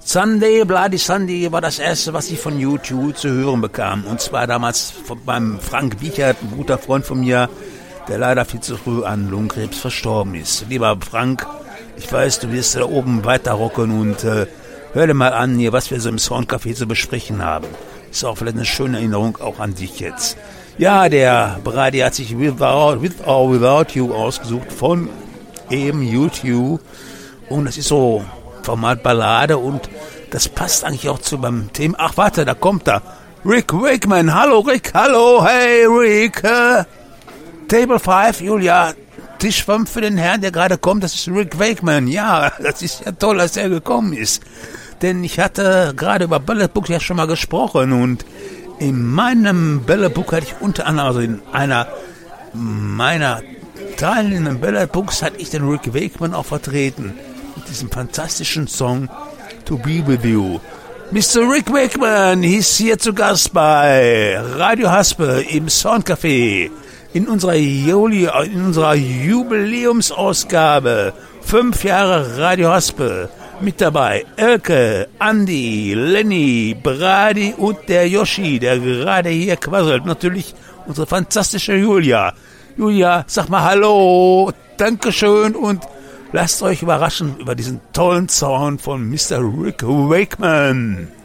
Sunday, Bloody Sunday war das erste, was ich von U2 zu hören bekam. Und zwar damals beim Frank Wiechert, ein guter Freund von mir, der leider viel zu früh an Lungenkrebs verstorben ist. Lieber Frank, ich weiß, du wirst da oben weiter rocken und hör dir mal an, hier, was wir so im Soundcafé zu besprechen haben. Ist auch vielleicht eine schöne Erinnerung auch an dich jetzt. Ja, der Brady hat sich With or Without You ausgesucht von eben U2. Und das ist so Format Ballade und das passt eigentlich auch zu beim Thema. Ach, warte, da kommt er. Rick Wakeman. Hallo, Rick. Hallo, hey, Rick. Table 5, Julia. Tisch 5 für den Herrn, der gerade kommt. Das ist Rick Wakeman. Ja, das ist ja toll, dass er gekommen ist. Denn ich hatte gerade über Ballad Book ja schon mal gesprochen und in meinem Ballad Book hatte ich unter anderem, also in einer meiner teilnehmenden Ballad Books hatte ich den Rick Wakeman auch vertreten. Mit diesem fantastischen Song To Be With You. Mr. Rick Wakeman ist hier zu Gast bei Radio Haspe im Soundcafé in unserer Jubiläumsausgabe 5 Jahre Radio Haspe. Mit dabei Elke, Andi, Lenny, Brady und der Yoshi, der gerade hier quasselt. Natürlich unsere fantastische Julia. Julia, sag mal Hallo, Dankeschön und lasst euch überraschen über diesen tollen Sound von Mr. Rick Wakeman.